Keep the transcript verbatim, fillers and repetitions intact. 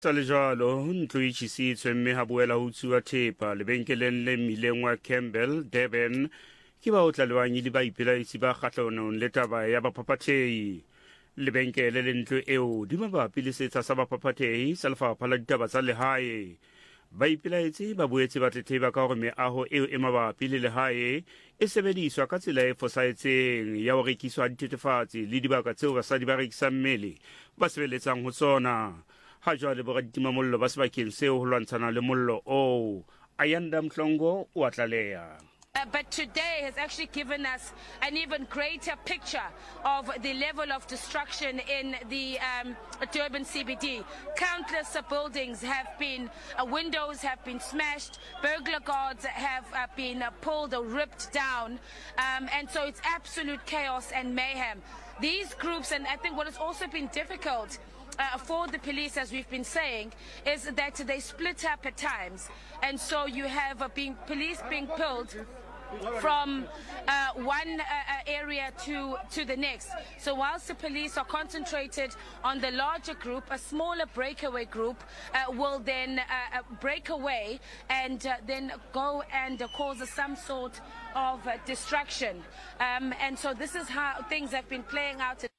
Sa le jalo ntlo e tšhisitswe mme ha boela ho tsuwa thepa lebenkeleng le mmileng wa Campbell Durban ke baotlalebanyi le ba ipelaetsi ba kgahlanong le taba ya baphaphathehi. Lebenkele le ntlo eo di mabapi le setsha sa baphaphathehi sa lefapha la ditaba tsa lehae. Ba ipelaetsi ba boetse ba tletleba ka hore meaho eo e mabapi le lehae e sebediswa ka tsela e fosahetseng ya ho rekiswa dithethefatsi le dibaka tseo basadi ba rekisang mmele ba sebeletsang ho tsona. Ha jwale boraditimamollo ba sebakeng seo ho lwantshana le mollo oo. Ayanda Mhlongo o a tlaleha. Uh, but today has actually given us an even greater picture of the level of destruction in the um, Durban C B D. Countless uh, buildings have been, uh, windows have been smashed, burglar guards have uh, been uh, pulled or ripped down, um, and so it's absolute chaos and mayhem. These groups, and I think what has also been difficult Uh, for the police, as we've been saying, is that they split up at times, and so you have uh, being police being pulled from uh, one uh, area to to the next. So whilst the police are concentrated on the larger group, a smaller breakaway group uh, will then uh, break away and uh, then go and uh, cause some sort of uh, destruction. Um, and so this is how things have been playing out.